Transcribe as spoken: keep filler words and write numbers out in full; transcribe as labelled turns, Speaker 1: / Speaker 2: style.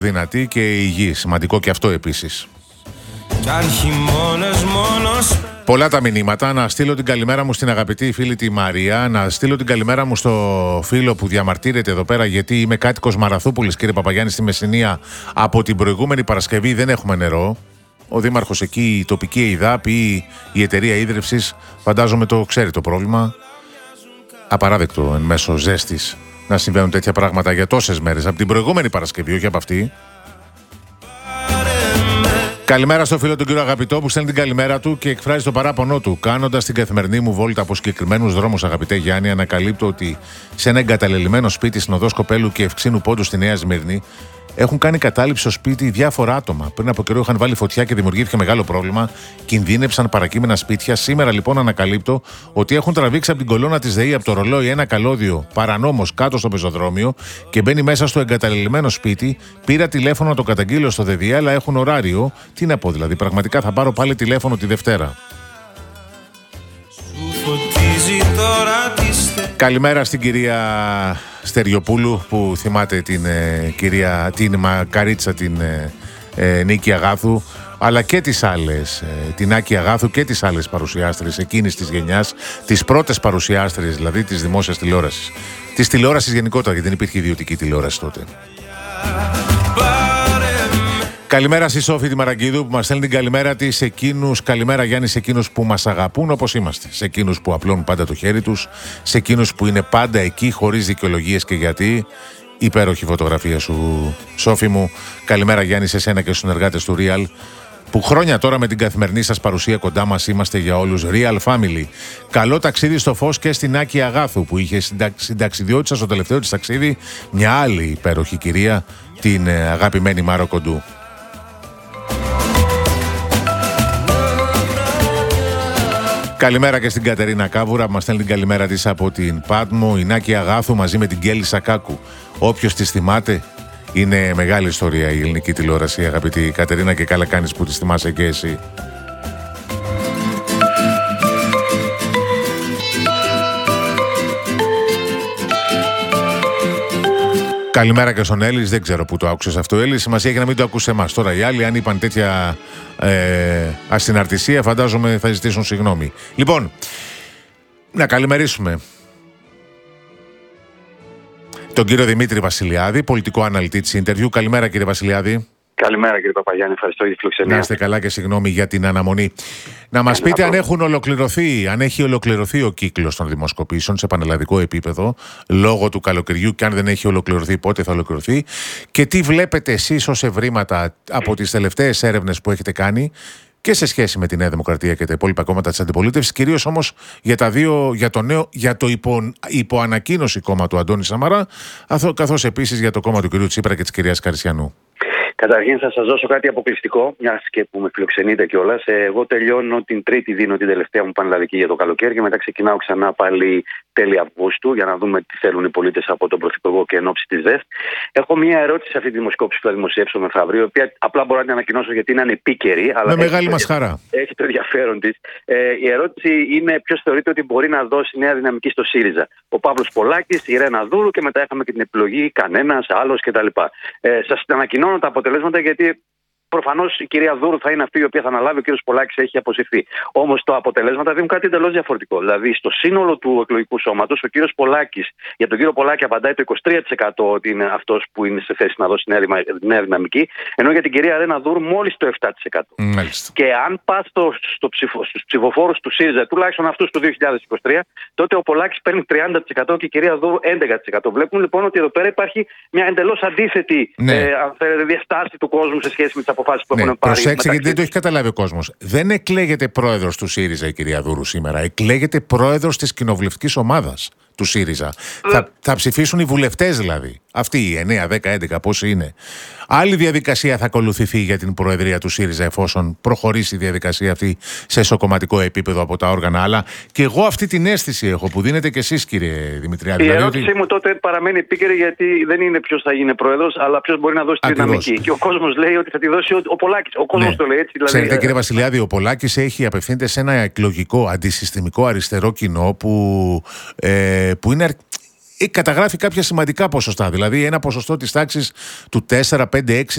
Speaker 1: δυνατή και υγιή. Σημαντικό και αυτό επίσης. Πολλά τα μηνύματα. Να στείλω την καλημέρα μου στην αγαπητή φίλη τη Μαρία. Να στείλω την καλημέρα μου στο φίλο που διαμαρτύρεται εδώ πέρα, γιατί είμαι κάτοικος Μαραθούπολης, κύριε Παπαγιάννη, στη Μεσσηνία. Από την προηγούμενη Παρασκευή δεν έχουμε νερό. Ο δήμαρχος εκεί, η τοπική ΕΙΔΑΠ ή η εταιρεία ίδρυυσης, φαντάζομαι το ξέρει το πρόβλημα. Απαράδεκτο εν μέσω ζέστης να συμβαίνουν τέτοια πράγματα για τόσες μέρες. Από την προηγούμενη Παρασκευή, όχι από αυτή. Καλημέρα στο φίλο τον κύριο Αγαπητό που στέλνει την καλημέρα του και εκφράζει το παράπονό του. Κάνοντας την καθημερινή μου βόλτα από συγκεκριμένους δρόμους, αγαπητέ Γιάννη, ανακαλύπτω ότι σε ένα εγκαταλελειμμένο σπίτι στην οδό Σκοπέλου και Ευξήνου Πόντου στη Νέα Σμύρνη έχουν κάνει κατάληψη στο σπίτι διάφορα άτομα. Πριν από καιρό είχαν βάλει φωτιά και δημιουργήθηκε μεγάλο πρόβλημα. Κινδύνεψαν παρακείμενα σπίτια. Σήμερα λοιπόν ανακαλύπτω ότι έχουν τραβήξει από την κολόνα της ΔΕΗ, από το ρολόι, ένα καλώδιο παρανόμως κάτω στο πεζοδρόμιο και μπαίνει μέσα στο εγκαταλελειμμένο σπίτι. Πήρα τηλέφωνο να το καταγγείλω στο ΔΕΔΙΑ, αλλά έχουν ωράριο. Τι να πω δηλαδή, πραγματικά θα πάρω πάλι τηλέφωνο τη Δευτέρα. Καλημέρα στην κυρία Στεριοπούλου που θυμάται την ε, κυρία, την Μακαρίτσα, την ε, ε, Νίκη Αγάθου, αλλά και τις άλλες, ε, την Άκη Αγάθου και τις άλλες παρουσιάστρες εκείνης της γενιάς, τις πρώτες παρουσιάστρες δηλαδή της δημόσιας τηλεόρασης, της τηλεόρασης γενικότερα, γιατί δεν υπήρχε ιδιωτική τηλεόραση τότε. Καλημέρα στη Σόφη τη Μαραγκίδου που μας στέλνει την καλημέρα της σε εκείνους, καλημέρα Γιάννη, σε εκείνους που μας αγαπούν όπως είμαστε, σε εκείνους που απλώνουν πάντα το χέρι τους, σε εκείνους που είναι πάντα εκεί χωρίς δικαιολογίες και γιατί. Υπέροχη φωτογραφία σου, Σόφη μου. Καλημέρα Γιάννη σε σένα και στους συνεργάτες του Real, που χρόνια τώρα με την καθημερινή σας παρουσία κοντά μας είμαστε για όλους. Real Family. Καλό ταξίδι στο φως και στην Άκη Αγάθου που είχε συνταξιδιώτησα στο τελευταίο της ταξίδι μια άλλη υπέροχη κυρία, την αγαπημένη Μάρο Κοντού. Καλημέρα και στην Κατερίνα Κάβουρα που μας στέλνει την καλημέρα της από την Πάτμο. Η Νάκη Αγάθου μαζί με την Κέλλη Σακάκου. Όποιος τις θυμάται, είναι μεγάλη ιστορία η ελληνική τηλεόραση, αγαπητή Κατερίνα, και καλά κάνεις που τις θυμάσαι και εσύ. Καλημέρα και στον Έλλη. Δεν ξέρω πού το άκουσες αυτό, Έλλη. Σημασία έχει να μην το ακούσε εμάς. Τώρα οι άλλοι, αν είπαν τέτοια ε, ασυναρτησία, φαντάζομαι θα ζητήσουν συγγνώμη. Λοιπόν, να καλημερίσουμε τον κύριο Δημήτρη Βασιλιάδη, πολιτικό αναλυτή της Interview. Καλημέρα, κύριε Βασιλιάδη.
Speaker 2: Καλημέρα, κύριε Παπαγιάννη. Ευχαριστώ για τη φιλοξενία.
Speaker 1: Να είστε καλά και συγγνώμη για την αναμονή. Να μας πείτε αν έχουν ολοκληρωθεί, αν έχει ολοκληρωθεί ο κύκλος των δημοσκοπήσεων σε πανελλαδικό επίπεδο λόγω του καλοκαιριού, και αν δεν έχει ολοκληρωθεί, πότε θα ολοκληρωθεί, και τι βλέπετε εσείς ως ευρήματα από τις τελευταίες έρευνες που έχετε κάνει και σε σχέση με τη Νέα Δημοκρατία και τα υπόλοιπα κόμματα της αντιπολίτευσης, κυρίως όμως για, τα δύο, για το νέο, για το υπο, υποανακοίνωση κόμμα του Αντώνη Σαμαρά, καθώς επίσης για το κόμμα του κυρίου Τσίπρα και της κυρίας Καρισιανού.
Speaker 2: Καταρχήν θα σας δώσω κάτι αποκλειστικό, μιας και που με φιλοξενείτε κιόλας. Εγώ τελειώνω την Τρίτη, δίνω την τελευταία μου πανελλαδική για το καλοκαίρι και μετά ξεκινάω ξανά πάλι τέλη Αυγούστου για να δούμε τι θέλουν οι πολίτες από τον Πρωθυπουργό και εν ώψη της ΔΕΘ. Έχω μία ερώτηση σε αυτή τη δημοσκόπηση που θα δημοσιεύσω μεθαύριο, η οποία απλά μπορώ να την ανακοινώσω γιατί είναι επίκαιρη. Αλλά
Speaker 1: με μεγάλη μας χαρά.
Speaker 2: Έχει το ενδιαφέρον της. Ε, η ερώτηση είναι ποιος θεωρείται ότι μπορεί να δώσει νέα δυναμική στο ΣΥΡΙΖΑ. Ο Παύλος Πολάκης, η Ρένα Δούρου και μετά είχαμε και την επιλογή κανένας άλλος κτλ. Ε, σας ανακοινώνω τα αποτελέσματα γιατί προφανώς η κυρία Δούρου θα είναι αυτή η οποία θα αναλάβει, ο κύριος Πολάκης έχει αποσυρθεί. Όμως τα αποτελέσματα δίνουν κάτι εντελώς διαφορετικό. Δηλαδή, στο σύνολο του εκλογικού σώματος, ο κύριος Πολάκης, για τον κύριο Πολάκη απαντάει το είκοσι τρία τοις εκατό ότι είναι αυτός που είναι σε θέση να δώσει νέα, νέα δυναμική, ενώ για την κυρία Ρένα Δούρου μόλις το επτά τοις εκατό.
Speaker 1: Μάλιστα.
Speaker 2: Και αν πας στο, στο ψηφο, στους ψηφοφόρους του ΣΥΡΙΖΑ, τουλάχιστον αυτούς του δύο χιλιάδες είκοσι τρία, τότε ο Πολάκης παίρνει τριάντα τοις εκατό και η κυρία Δούρου έντεκα τοις εκατό. Βλέπουμε λοιπόν ότι εδώ πέρα υπάρχει μια εντελώς αντίθετη ναι. ε, διαστάση του κόσμου σε σχέση με τις αποφάσεις που
Speaker 1: ναι.
Speaker 2: έχουν πάρει.
Speaker 1: Προσέξτε, γιατί δεν το έχει καταλάβει ο κόσμος. Δεν εκλέγεται πρόεδρος του ΣΥΡΙΖΑ η κυρία Δούρου σήμερα. Εκλέγεται πρόεδρος της κοινοβουλευτικής ομάδας του ΣΥΡΙΖΑ. Mm. Θα, θα ψηφίσουν οι βουλευτές δηλαδή. Αυτοί οι εννέα, δέκα, έντεκα, πόσοι είναι. Άλλη διαδικασία θα ακολουθηθεί για την προεδρία του ΣΥΡΙΖΑ εφόσον προχωρήσει η διαδικασία αυτή σε εσωκομματικό επίπεδο από τα όργανα. Αλλά και εγώ αυτή την αίσθηση έχω που δίνετε κι εσείς, κύριε Δημητριάδη.
Speaker 2: Η
Speaker 1: δηλαδή
Speaker 2: ερώτησή
Speaker 1: ότι...
Speaker 2: μου τότε παραμένει επίκαιρη γιατί δεν είναι ποιος θα γίνει πρόεδρος, αλλά ποιος μπορεί να δώσει τη δυναμική. Και ο κόσμος λέει ότι θα τη δώσει ο, ο Πολάκης. Ο κόσμος ναι. το λέει έτσι. Δηλαδή...
Speaker 1: Ξέρετε, κύριε Βασιλιάδη, ο Πολάκης έχει απευθύνεται σε ένα εκλογικό αντισυστημικό αριστερό κοινό που, ε, που είναι. καταγράφει κάποια σημαντικά ποσοστά. Δηλαδή ένα ποσοστό της τάξης του τέσσερα, πέντε, έξι